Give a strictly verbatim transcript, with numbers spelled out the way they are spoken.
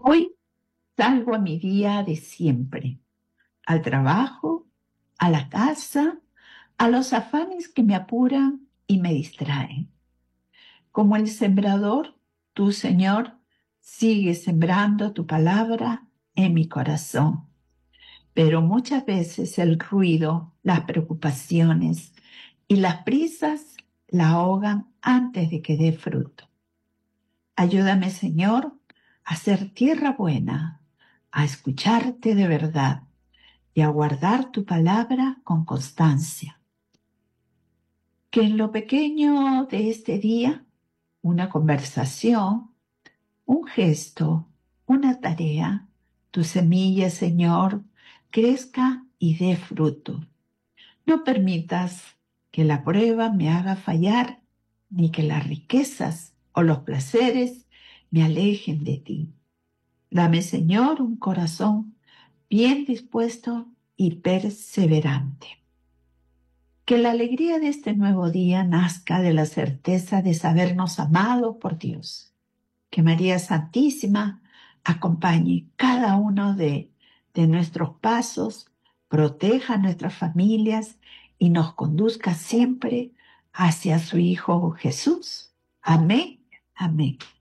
Hoy salgo a mi día de siempre, al trabajo, a la casa, a los afanes que me apuran y me distraen. Como el sembrador, tú, Señor, sigues sembrando tu palabra en mi corazón. Pero muchas veces el ruido, las preocupaciones y las prisas la ahogan antes de que dé fruto. Ayúdame, Señor, a ser tierra buena, a escucharte de verdad y a guardar tu palabra con constancia. Que en lo pequeño de este día, una conversación, un gesto, una tarea, tu semilla, Señor, crezca y dé fruto. No permitas que la prueba me haga fallar, ni que las riquezas o los placeres me alejen de ti. Dame, Señor, un corazón bien dispuesto y perseverante. Que la alegría de este nuevo día nazca de la certeza de sabernos amados por Dios. Que María Santísima acompañe cada uno de, de nuestros pasos, proteja a nuestras familias y nos conduzca siempre hacia su Hijo Jesús. Amén, amén.